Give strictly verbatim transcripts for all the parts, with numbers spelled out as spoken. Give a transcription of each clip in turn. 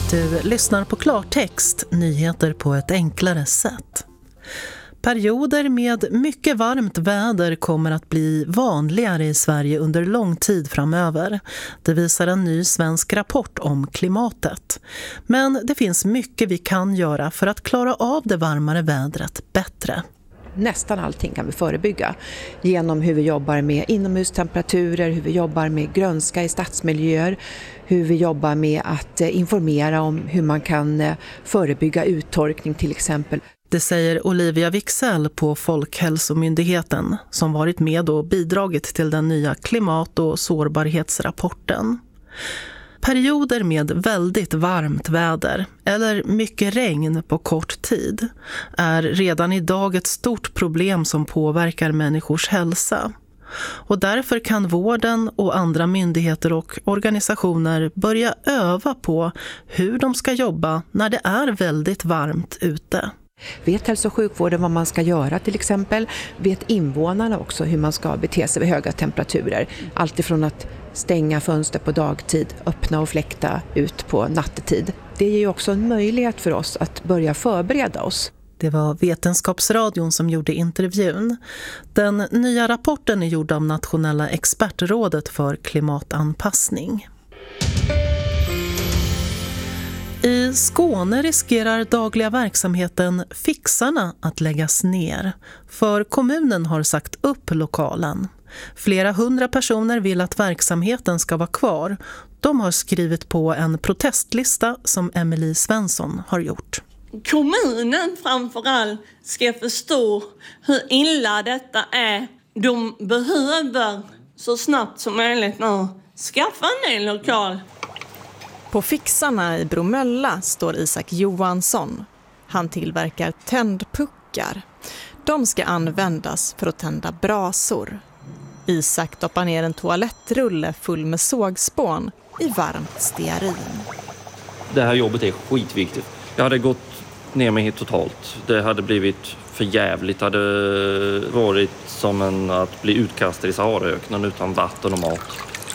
Du lyssnar på Klartext, nyheter på ett enklare sätt. Perioder med mycket varmt väder kommer att bli vanligare i Sverige under lång tid framöver. Det visar en ny svensk rapport om klimatet. Men det finns mycket vi kan göra för att klara av det varmare vädret bättre. Nästan allting kan vi förebygga genom hur vi jobbar med inomhustemperaturer, hur vi jobbar med grönska i stadsmiljöer, hur vi jobbar med att informera om hur man kan förebygga uttorkning till exempel. Det säger Olivia Wixell på Folkhälsomyndigheten som varit med och bidragit till den nya klimat- och sårbarhetsrapporten. Perioder med väldigt varmt väder eller mycket regn på kort tid är redan idag ett stort problem som påverkar människors hälsa. Och därför kan vården och andra myndigheter och organisationer börja öva på hur de ska jobba när det är väldigt varmt ute. Vet hälso- och sjukvården vad man ska göra till exempel? Vet invånarna också hur man ska bete sig vid höga temperaturer? Allt ifrån att stänga fönster på dagtid, öppna och fläkta ut på nattetid. Det ger ju också en möjlighet för oss att börja förbereda oss. Det var Vetenskapsradion som gjorde intervjun. Den nya rapporten är gjord av Nationella expertrådet för klimatanpassning. I Skåne riskerar dagliga verksamheten Fixarna att läggas ner, för kommunen har sagt upp lokalen. Flera hundra personer vill att verksamheten ska vara kvar. De har skrivit på en protestlista som Emelie Svensson har gjort. Kommunen framförallt ska förstå hur illa detta är. De behöver så snabbt som möjligt nu skaffa en ny lokal. På Fixarna i Bromölla står Isak Johansson. Han tillverkar tändpuckar. De ska användas för att tända brasor. Isak doppar ner en toalettrulle full med sågspån i varmt stearin. Det här jobbet är skitviktigt. Jag hade gått ner mig helt totalt. Det hade blivit för jävligt. Det hade varit som en, att bli utkastad i Saharaöknen utan vatten och mat.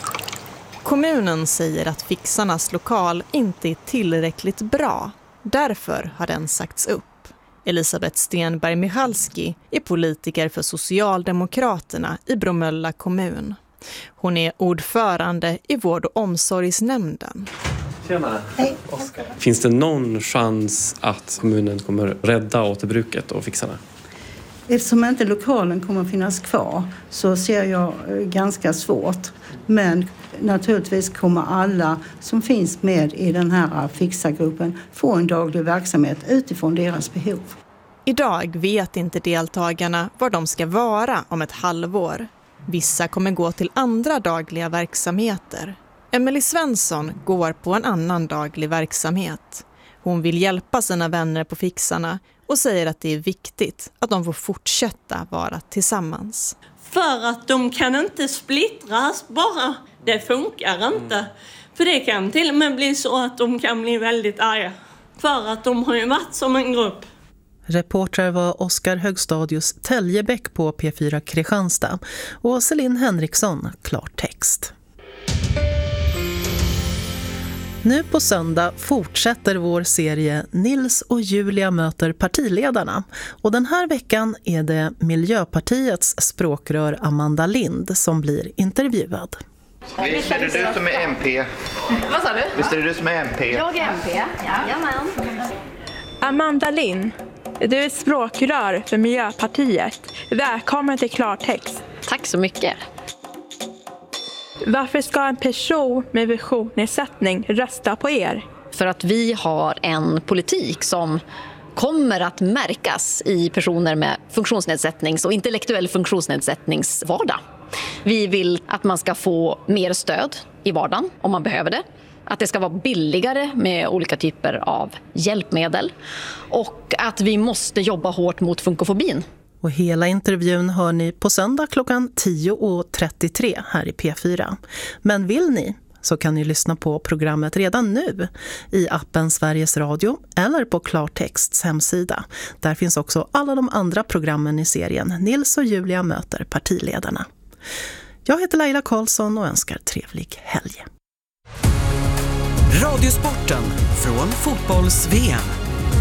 Kommunen säger att Fixarnas lokal inte är tillräckligt bra. Därför har den sagts upp. Elisabeth Stenberg Michalski är politiker för Socialdemokraterna i Bromölla kommun. Hon är ordförande i vård- och omsorgsnämnden. Tjena. Hej. Oskar. Finns det någon chans att kommunen kommer rädda återbruket och Fixarna? Eftersom inte lokalen kommer att finnas kvar så ser jag ganska svårt. Men naturligtvis kommer alla som finns med i den här Fixargruppen få en daglig verksamhet utifrån deras behov. Idag vet inte deltagarna var de ska vara om ett halvår. Vissa kommer gå till andra dagliga verksamheter. Emelie Svensson går på en annan daglig verksamhet. Hon vill hjälpa sina vänner på Fixarna och säger att det är viktigt att de får fortsätta vara tillsammans. För att de kan inte splittras bara. Det funkar inte. För det kan till och med bli så att de kan bli väldigt arga. För att de har ju varit som en grupp. Reporter var Oskar Högstadius Täljebäck på P fyra Kristianstad och Celine Henriksson, Klartext. Nu på söndag fortsätter vår serie Nils och Julia möter partiledarna. Och den här veckan är det Miljöpartiets språkrör Amanda Lind som blir intervjuad. Visst är det du som är M P? Vad sa du? Visst är det du som är M P? Jag är M P, ja. Amanda Lind, du är språkrör för Miljöpartiet. Välkommen till Klartext. Tack så mycket. Varför ska en person med visionsnedsättning rösta på er? För att vi har en politik som kommer att märkas i personer med funktionsnedsättnings- och intellektuell funktionsnedsättningsvardag. Vi vill att man ska få mer stöd i vardagen om man behöver det. Att det ska vara billigare med olika typer av hjälpmedel. Och att vi måste jobba hårt mot funkofobin. Och hela intervjun hör ni på söndag klockan tio och trettiotre här i P fyra. Men vill ni så kan ni lyssna på programmet redan nu i appen Sveriges Radio eller på Klartexts hemsida. Där finns också alla de andra programmen i serien Nils och Julia möter partiledarna. Jag heter Laila Karlsson och önskar trevlig helg. Radiosporten från fotbolls-V M.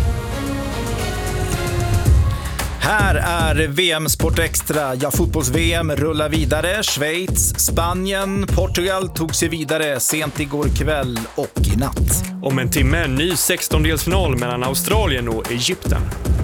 Här är V M Sport Extra. Ja, fotbolls-V M rullar vidare. Schweiz, Spanien, Portugal tog sig vidare sent igår kväll och i natt. Om en timme en ny sextondelsfinal mellan Australien och Egypten.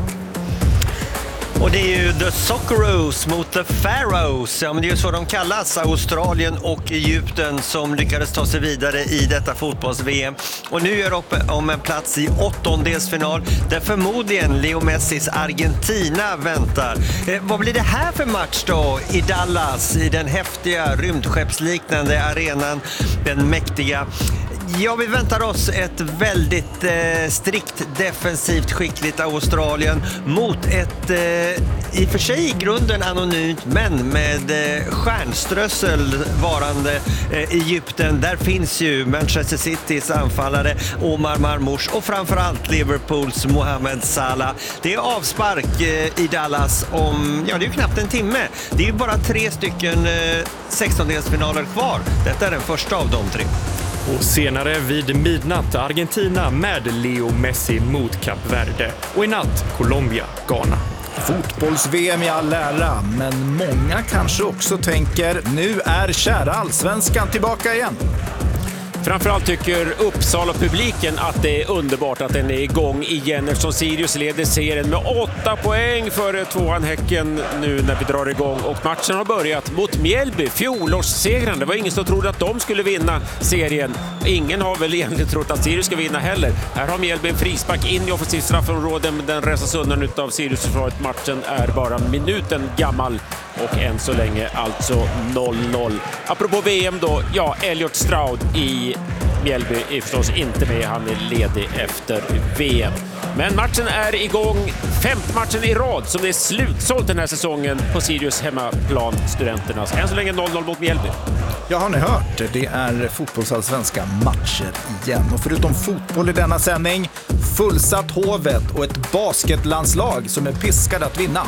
Och det är ju The Socceroos mot The Pharaohs. Ja, men det är ju så de kallas, Australien och Egypten, som lyckades ta sig vidare i detta fotbolls-V M. Och nu gör upp om en plats i åttondelsfinal där förmodligen Leo Messis Argentina väntar. Eh, vad blir det här för match då i Dallas, i den häftiga rymdskeppsliknande arenan, den mäktiga? Ja, vi väntar oss ett väldigt eh, strikt defensivt skickligt Australien mot ett eh, i och för sig i grunden anonymt men med eh, stjärnströssel varande eh, Egypten. Där finns ju Manchester Citys anfallare Omar Marmoush och framförallt Liverpools Mohamed Salah. Det är avspark eh, i Dallas om, ja det är ju knappt en timme. Det är ju bara tre stycken eh, sextondelsfinaler kvar. Detta är den första av de tre. Och senare vid midnatt Argentina med Leo Messi mot Kap Verde. Och i natt Colombia, Ghana. Fotbolls-V M i all ära, men många kanske också tänker nu är kära allsvenskan tillbaka igen. Framförallt tycker Uppsala-publiken att det är underbart att den är igång igen eftersom Sirius leder serien med åtta poäng före tvåan Häcken nu när vi drar igång. Och matchen har börjat mot Mjällby, fjolårssegrande. Det var ingen som trodde att de skulle vinna serien. Ingen har väl egentligen trott att Sirius ska vinna heller. Här har Mjällby en frispark in i offensivt straffområde, men den resas undan utav Sirius-försvaret. Matchen är bara minuten gammal och än så länge alltså noll noll. Apropå V M då, ja, Elliot Stroud i Mjällby är förstås inte med, han är ledig efter V M. Men matchen är igång, femte matchen i rad som det är slutsålt den här säsongen på Sirius hemmaplan, Studenternas. Än så länge noll noll mot Mjällby. Ja, har ni hört? Det är fotbollsallsvenska matcher igen. Och förutom fotboll i denna sändning, fullsatt Hovet och ett basketlandslag som är piskade att vinna.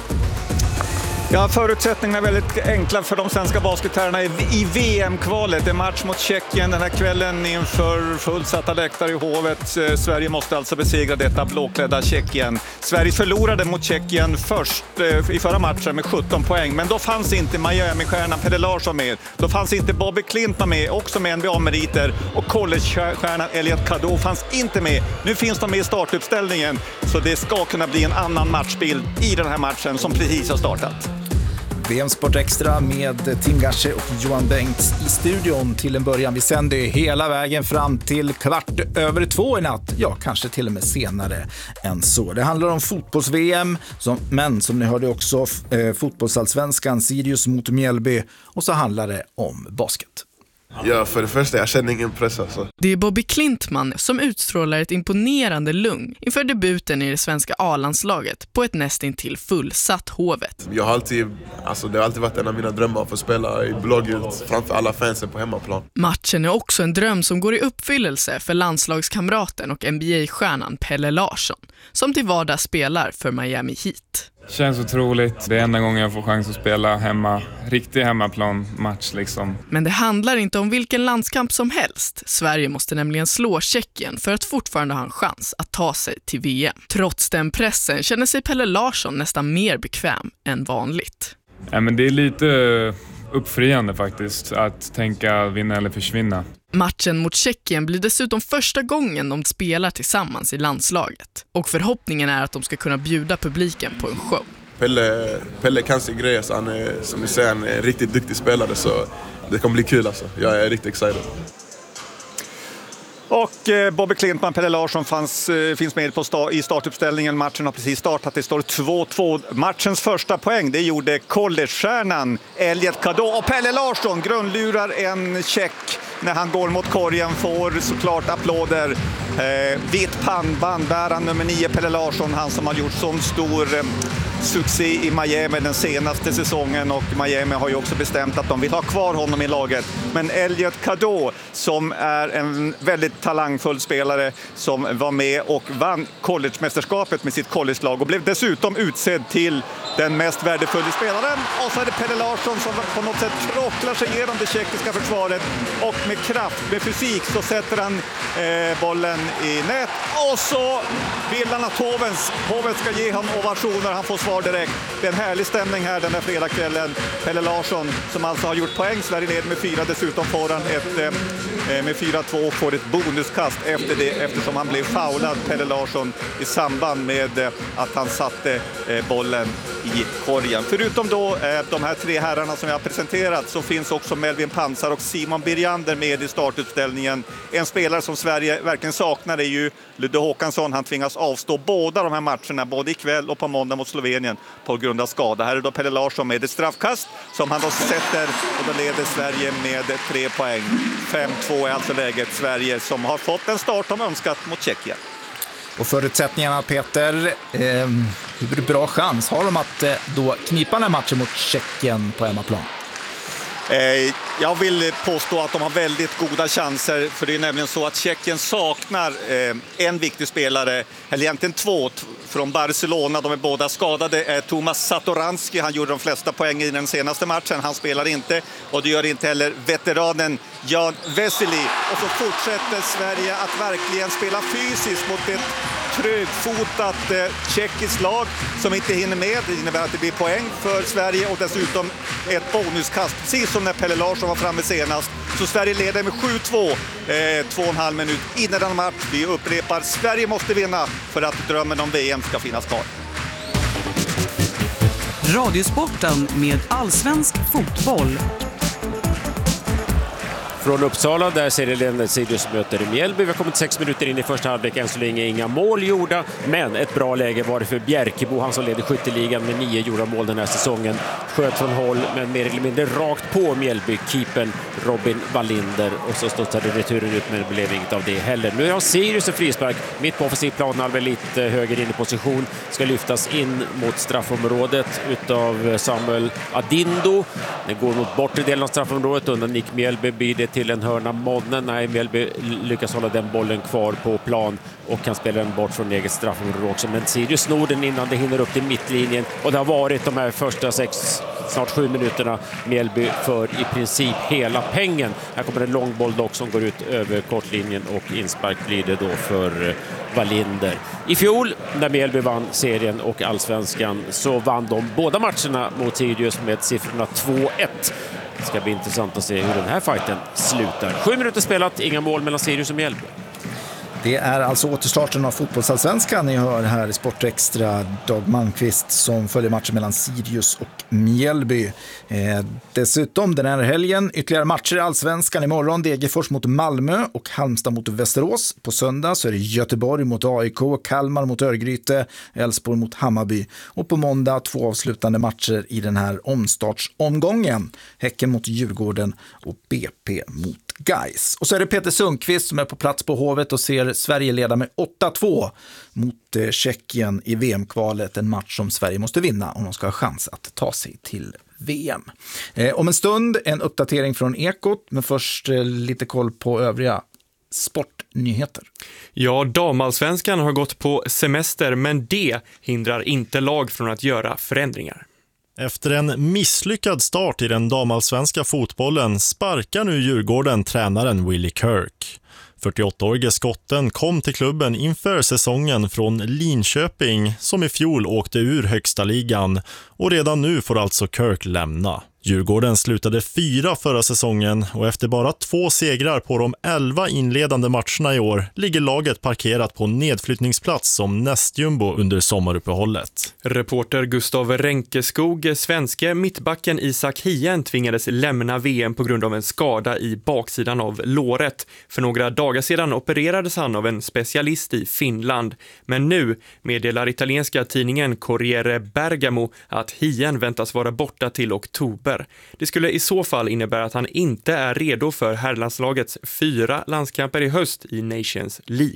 Ja, förutsättningarna är väldigt enkla för de svenska basketherrarna i V M-kvalet. En match mot Tjeckien den här kvällen inför fullsatta läktare i Hovet. Sverige måste alltså besegra detta blåklädda Tjeckien. Sverige förlorade mot Tjeckien först i förra matchen med sjutton poäng. Men då fanns inte Miami-stjärnan Pelle Larsson med. Då fanns inte Bobby Klintman med, också med N B A-meriter. Och college-stjärnan Elliot Cadeau fanns inte med. Nu finns de med i startuppställningen. Så det ska kunna bli en annan matchbild i den här matchen som precis har startat. V M Sport Extra med Tim Garsche och Johan Bengts i studion till en början. Vi sänder hela vägen fram till kvart över två i natt. Ja, kanske till och med senare än så. Det handlar om fotbolls-V M, som, men som ni hörde också eh, fotbollsallsvenskan, Sirius mot Mjällby, och så handlar det om basket. Ja, för det första, jag känner ingen press alltså. Det är Bobby Klintman som utstrålar ett imponerande lugn inför debuten i det svenska A-landslaget på ett nästintill fullsatt Hovet. Jag har alltid, alltså det har alltid varit en av mina drömmar för att spela i blågult framför alla fansen på hemmaplan. Matchen är också en dröm som går i uppfyllelse för landslagskamraten och N B A-stjärnan Pelle Larsson, som till vardags spelar för Miami Heat. Känns otroligt. Det är enda gången jag får chans att spela hemma. Riktig hemmaplan-match liksom. Men det handlar inte om vilken landskamp som helst. Sverige måste nämligen slå Tjeckien för att fortfarande ha en chans att ta sig till V M. Trots den pressen känner sig Pelle Larsson nästan mer bekväm än vanligt. Ja, men det är lite uppfriande faktiskt att tänka vinna eller försvinna. Matchen mot Tjeckien blir dessutom första gången de spelar tillsammans i landslaget. Och förhoppningen är att de ska kunna bjuda publiken på en show. Pelle, Pelle kan sin grej, så han är, som du säger, en riktigt duktig spelare, så det kommer bli kul alltså. Jag är riktigt excited. Och eh, Bobby Klintman, Pelle Larsson fanns, eh, finns med på sta- i startuppställningen. Matchen har precis startat. Det står två två. Matchens första poäng, det gjorde college-stjärnan Elliot Cadeau. Och Pelle Larsson grundlurar en check när han går mot korgen, får såklart applåder. Eh, vitt pannband bär han nummer nio, Pelle Larsson, han som har gjort sån stor... Eh, succé i Miami den senaste säsongen och Miami har ju också bestämt att de vill ha kvar honom i laget. Men Elliot Cadeau, som är en väldigt talangfull spelare som var med och vann collegemästerskapet med sitt collegelag och blev dessutom utsedd till den mest värdefulla spelaren. Och så är det Pelle Larsson som på något sätt tråcklar sig igenom det tjeckiska försvaret och med kraft, med fysik så sätter han eh, bollen i nät och så vill han att Hovens, Hovens ska ge honom ovationer. Han får svar direkt. Det är en härlig stämning här den här fredagskvällen. Pelle Larsson som alltså har gjort poäng, Sverige leder med fyra, dessutom får han ett eh, med fyra två och får ett bonuskast efter det eftersom han blev foulad, Pelle Larsson, i samband med eh, att han satte eh, bollen i korgen. Förutom då eh, de här tre herrarna som jag har presenterat så finns också Melvin Pansar och Simon Birjander med i startuppställningen. En spelare som Sverige verkligen saknar är ju Ludde Håkansson. Han tvingas avstå båda de här matcherna, både ikväll och på måndag mot Slovenien på grund av skada. Här är då Pelle Larsson med ett straffkast som han då sätter och då leder Sverige med tre poäng. fem två är alltså läget. Sverige som har fått en start de önskat mot Tjeckien. Och förutsättningarna, Peter, eh, hur bra chans har de att eh, då knipa den här matchen mot Tjeckien på hemmaplan? Eh, jag vill påstå att de har väldigt goda chanser, för det är nämligen så att Tjeckien saknar eh, en viktig spelare, eller egentligen två från Barcelona. De är båda skadade. Eh, Tomas Satoranski, han gjorde de flesta poäng i den senaste matchen. Han spelar inte och det gör inte heller veteranen Jan Vesely. Och så fortsätter Sverige att verkligen spela fysiskt mot ett trögfotat eh, tjeckiskt lag som inte hinner med. Det innebär att det blir poäng för Sverige och dessutom ett bonuskast, precis som när Pelle Larsson var framme senast. Så Sverige leder med sju två, eh, två och en halv minut innan den match. Vi upprepar, Sverige måste vinna för att drömmen om V M ska finnas kvar. Radiosporten med allsvensk fotboll. Från Uppsala där serieledaren Sirius möter Mjällby. Vi har kommit sex minuter in i första halvlek. Än så länge inga mål gjorda. Men ett bra läge var det för Bjärkebo. Han som leder skytteligan med nio gjorda mål den här säsongen. Sköt från håll men mer eller mindre rakt på Mjällby-keepern Robin Wallinder. Och så studsade returen ut men det blev inget av det heller. Nu har Sirius en frispark. Mitt på offensiv plan, väl lite höger in i position. Ska lyftas in mot straffområdet utav Samuel Adindo. Den går mot bortre delen av straffområdet. Undan Nick Mjällby blir det till en hörna Modnen. Nej, Mjällby lyckas hålla den bollen kvar på plan och kan spela den bort från eget straffområde också. Men Sirius snor den innan det hinner upp till mittlinjen. Och det har varit de här första sex, snart sju minuterna Mjällby för i princip hela pengen. Här kommer en lång boll dock som går ut över kortlinjen och inspark blir det då för Wallinder. I fjol när Mjällby vann serien och allsvenskan så vann de båda matcherna mot Sirius med siffrorna två ett. Det ska bli intressant att se hur den här fighten slutar. Sju minuter spelat, inga mål mellan Sirius och Mjällby. Det är alltså återstarten av fotbollsallsvenskan. Ni hör här i Sportextra Dag Malmqvist som följer matchen mellan Sirius och Mjällby. Eh, dessutom den här helgen ytterligare matcher i allsvenskan. Imorgon Degerfors mot Malmö och Halmstad mot Västerås. På söndag så är det Göteborg mot A I K, Kalmar mot Örgryte, Elfsborg mot Hammarby. Och på måndag två avslutande matcher i den här omstartsomgången. Häcken mot Djurgården och B P mot Gais. Och så är det Peter Sundqvist som är på plats på Hovet och ser Sverige leda med åtta två mot eh, Tjeckien i V M-kvalet. En match som Sverige måste vinna om de ska ha chans att ta sig till V M. Eh, om en stund en uppdatering från Ekot, men först eh, lite koll på övriga sportnyheter. Ja, damallsvenskan har gått på semester, men det hindrar inte lag från att göra förändringar. Efter en misslyckad start i den damallsvenska fotbollen sparkar nu Djurgården tränaren Willie Kirk. fyrtioåttaårige skotten kom till klubben inför säsongen från Linköping som i fjol åkte ur högsta ligan och redan nu får alltså Kirk lämna. Djurgården slutade fyra förra säsongen och efter bara två segrar på de elva inledande matcherna i år ligger laget parkerat på nedflyttningsplats som nästjumbo under sommaruppehållet. Reporter Gustav Renkeskog, svenska mittbacken Isak Hien tvingades lämna V M på grund av en skada i baksidan av låret. För några dagar sedan opererades han av en specialist i Finland. Men nu meddelar italienska tidningen Corriere Bergamo att Hien väntas vara borta till oktober. Det skulle i så fall innebära att han inte är redo för herrlandslagets fyra landskamper i höst i Nations League.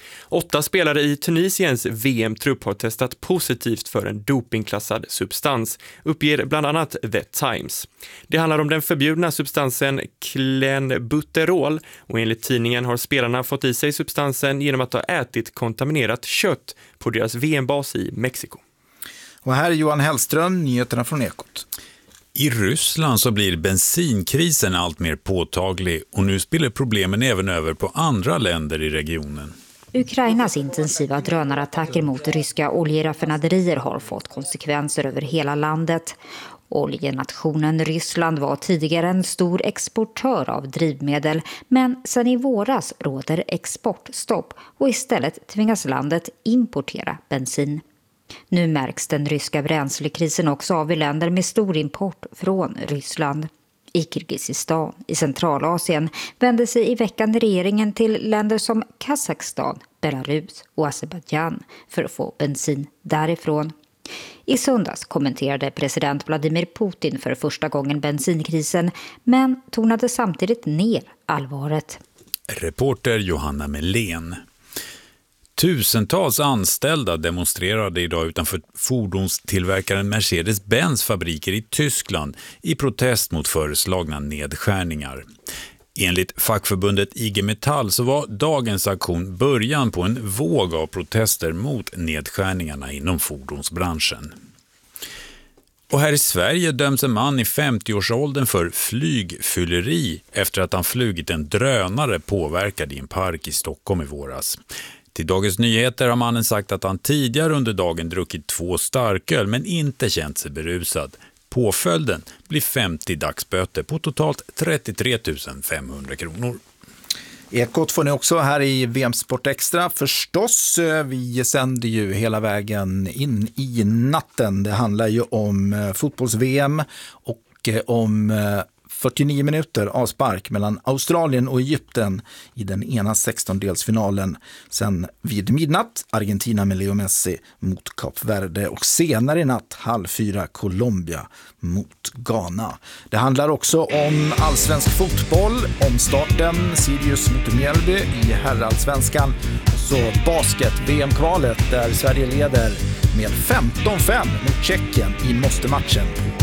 Åtta spelare i Tunisiens V M-trupp har testat positivt för en dopingklassad substans, uppger bland annat The Times. Det handlar om den förbjudna substansen klenbuterol och enligt tidningen har spelarna fått i sig substansen genom att ha ätit kontaminerat kött på deras V M-bas i Mexiko. Och här är Johan Hellström, nyheterna från Ekot. I Ryssland så blir bensinkrisen allt mer påtaglig och nu spiller problemen även över på andra länder i regionen. Ukrainas intensiva drönarattacker mot ryska oljeraffinaderier har fått konsekvenser över hela landet. Oljenationen Ryssland var tidigare en stor exportör av drivmedel, men sedan i våras råder exportstopp och istället tvingas landet importera bensin. Nu märks den ryska bränslekrisen också av i länder med stor import från Ryssland. I Kirgizistan i Centralasien vände sig i veckan regeringen till länder som Kazakstan, Belarus och Azerbaijan för att få bensin därifrån. I söndags kommenterade president Vladimir Putin för första gången bensinkrisen, men tonade samtidigt ner allvaret. Reporter Johanna Melén. Tusentals anställda demonstrerade idag utanför fordonstillverkaren Mercedes-Benz fabriker i Tyskland i protest mot föreslagna nedskärningar. Enligt fackförbundet I G Metall så var dagens aktion början på en våg av protester mot nedskärningarna inom fordonsbranschen. Och här i Sverige döms en man i femtioårsåldern för flygfylleri efter att han flugit en drönare påverkad i en park i Stockholm i våras. Till Dagens Nyheter har mannen sagt att han tidigare under dagen druckit två starköl men inte känt sig berusad. Påföljden blir femtio dagsböter på totalt trettiotre tusen femhundra kronor. Ekot får ni också här i V M Sport Extra förstås. Vi sänder ju hela vägen in i natten. Det handlar ju om fotbolls-V M och om fyrtionio minuter avspark mellan Australien och Egypten i den ena sextondelsfinalen. Sen vid midnatt Argentina med Leo Messi mot Kap Verde och senare i natt halv fyra Colombia mot Ghana. Det handlar också om allsvensk fotboll, om starten Sirius mot Mjällby i herrallsvenskan och så basket-V M-kvalet där Sverige leder med femton fem mot Tjeckien i måste-matchen på